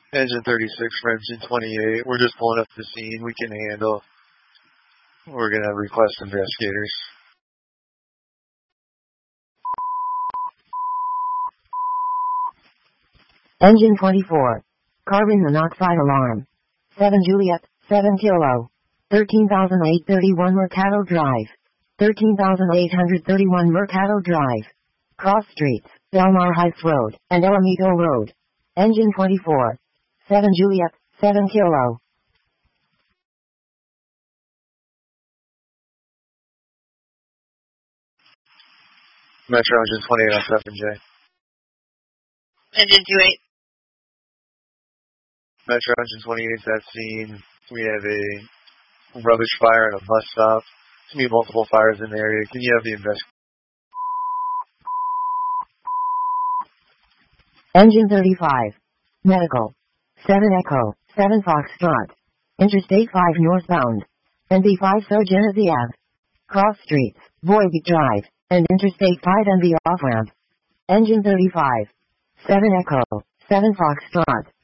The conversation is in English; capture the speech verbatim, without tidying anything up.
Engine thirty-six for engine twenty-eight. We're just pulling up the scene. We can handle. We're going to request investigators. Engine twenty-four. Carbon monoxide alarm. seven Juliet, seven Kilo. thirteen thousand eight hundred thirty-one Mercado Drive. thirteen thousand eight hundred thirty-one Mercado Drive. Cross Streets, Del Mar Heights Road, and El Amigo Road. Engine twenty-four. seven Juliet, seven Kilo. Metro engine twenty-eight on seven J. Engine two eight. Metro engine twenty-eight at that scene. We have a rubbish fire at a bus stop. There's going to be multiple fires in the area. Can you have the investigation? Engine thirty-five. Medical. seven Echo, seven Foxtrot. Interstate five northbound. N B five So Genesee Ave. Cross Streets, Boybeat Drive, and Interstate five N B off-ramp. Engine thirty-five. seven Echo, seven Foxtrot.